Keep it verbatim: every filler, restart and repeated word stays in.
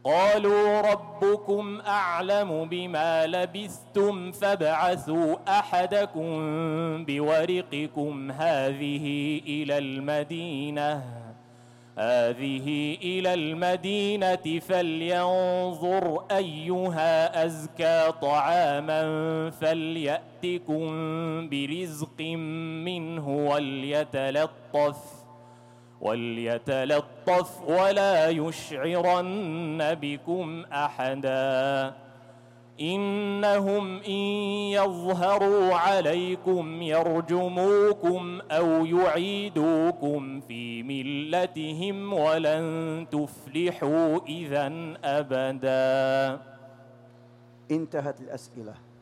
قالوا ربكم أعلم بما لبثتم فابعثوا أحدكم بورقكم هذه إلى المدينة هذه إلى المدينة فلينظر أيها أزكى طعاما فليأتكم برزق منه وليتلطف وليتلطف ولا يشعرن بكم أحدا إنهم إن يظهروا عليكم يرجموكم أو يعيدوكم في ملتهم ولن تفلحوا إذا أبدا. انتهت الأسئلة.